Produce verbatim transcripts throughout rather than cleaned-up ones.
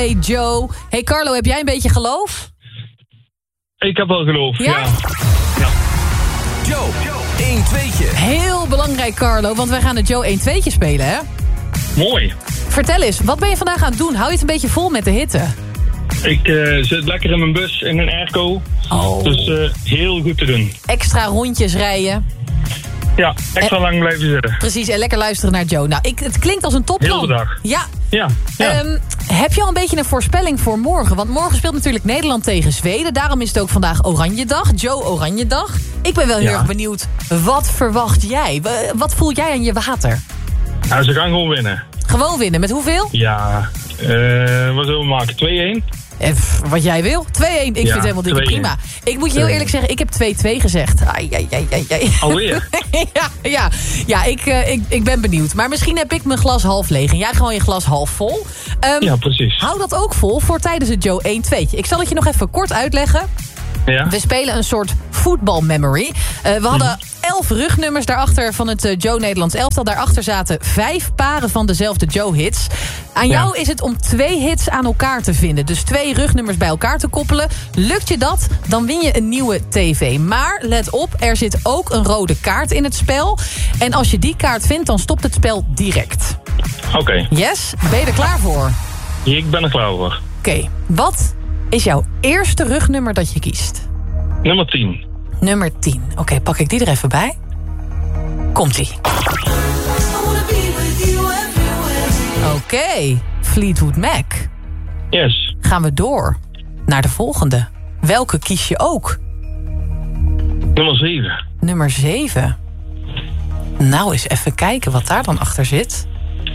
hey Joe. Hey Carlo, heb jij een beetje geloof? Ik heb wel geloof, ja. Ja? ja. Joe, één tweetje. Heel belangrijk, Carlo, want wij gaan het Joe één tweetje spelen, hè? Mooi. Vertel eens, wat ben je vandaag aan het doen? Hou je het een beetje vol met de hitte? Ik uh, zit lekker in mijn bus in een airco. Oh. Dus uh, heel goed te doen. Extra rondjes rijden. Ja, extra en, lang blijven zitten. Precies, en lekker luisteren naar Joe. Nou, ik, het klinkt als een topplan. Heel de dag. Ja. Ja. ja. Um, heb je al een beetje een voorspelling voor morgen? Want morgen speelt natuurlijk Nederland tegen Zweden. Daarom is het ook vandaag Oranjedag. Joe Oranjedag. Ik ben wel heel ja. erg benieuwd. Wat verwacht jij? Wat voel jij aan je water? Nou, ze gaan gewoon winnen. Gewoon winnen. Met hoeveel? Ja, uh, wat zullen we maken? twee-één? Wat jij wil. twee-één. Ik ja, vind het helemaal dikke prima. Ik moet je heel eerlijk zeggen, ik heb twee-twee gezegd. Ai, ai, ai, ai, ai. Alweer? ja, ja, ja ik, uh, ik, ik ben benieuwd. Maar misschien heb ik mijn glas half leeg en jij gewoon je glas half vol. Um, ja, precies. Hou dat ook vol voor tijdens het Joe één tweetje. Ik zal het je nog even kort uitleggen. Ja. We spelen een soort voetbalmemory. Uh, we hadden elf rugnummers daarachter van het uh, Joe Nederlands elftal. Daarachter zaten vijf paren van dezelfde Joe-hits. Aan jou ja. is het om twee hits aan elkaar te vinden. Dus twee rugnummers bij elkaar te koppelen. Lukt je dat, dan win je een nieuwe tv. Maar let op, er zit ook een rode kaart in het spel. En als je die kaart vindt, dan stopt het spel direct. Oké. Okay. Yes? Ben je er klaar voor? Ik ben er klaar voor. Oké. Okay. Wat is jouw eerste rugnummer dat je kiest? Nummer tien. Nummer tien. Oké, okay, pak ik die er even bij. Komt-ie. Oké, okay. Fleetwood Mac. Yes. Gaan we door naar de volgende. Welke kies je ook? Nummer zeven. Nummer zeven. Nou, eens even kijken wat daar dan achter zit.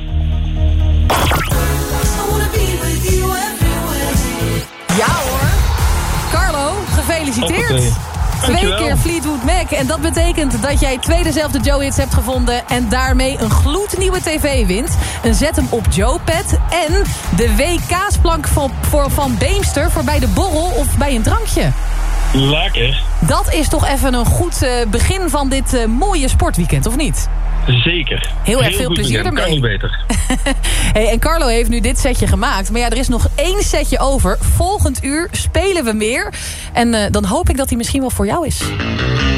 Ja hoor. Carlo, gefeliciteerd. Hoppatee. Twee keer Fleetwood Mac. En dat betekent dat jij twee dezelfde Joe-hits hebt gevonden. En daarmee een gloednieuwe tv wint. Een Zet hem op Joe-pad. En de W K'splank van, voor Van Beemster voor bij de borrel of bij een drankje. Lekker. Dat is toch even een goed uh, begin van dit uh, mooie sportweekend, of niet? Zeker. Heel erg veel plezier ermee. Kan niet beter. Hey, en Carlo heeft nu dit setje gemaakt. Maar ja, er is nog één setje over. Volgend uur spelen we meer. En uh, dan hoop ik dat hij misschien wel voor jou is.